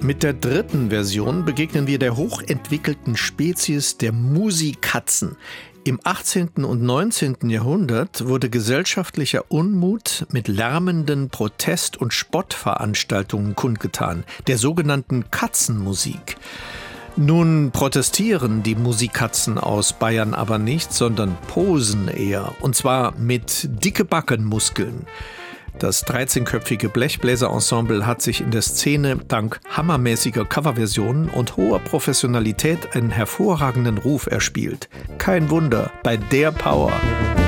Mit der dritten Version begegnen wir der hochentwickelten Spezies der Musikatzen. Im 18. und 19. Jahrhundert wurde gesellschaftlicher Unmut mit lärmenden Protest- und Spottveranstaltungen kundgetan, der sogenannten Katzenmusik. Nun protestieren die Musikatzen aus Bayern aber nicht, sondern posen eher, und zwar mit dicke Backenmuskeln. Das 13-köpfige Blechbläserensemble hat sich in der Szene dank hammermäßiger Coverversionen und hoher Professionalität einen hervorragenden Ruf erspielt. Kein Wunder bei der Power.